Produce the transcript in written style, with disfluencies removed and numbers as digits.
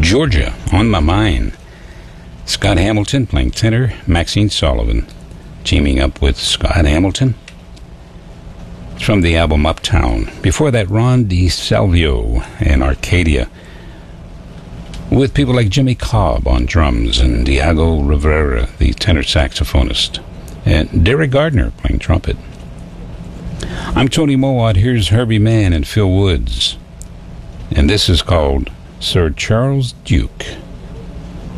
Georgia, On My Mind. Scott Hamilton playing tenor, Maxine Sullivan teaming up with Scott Hamilton. It's from the album Uptown. Before that, Ron DeSalvio and Arcadia, with people like Jimmy Cobb on drums and Diego Rivera, the tenor saxophonist, and Derek Gardner playing trumpet. I'm Tony Mowat. Here's Herbie Mann and Phil Woods, and this is called Sir Charles Duke.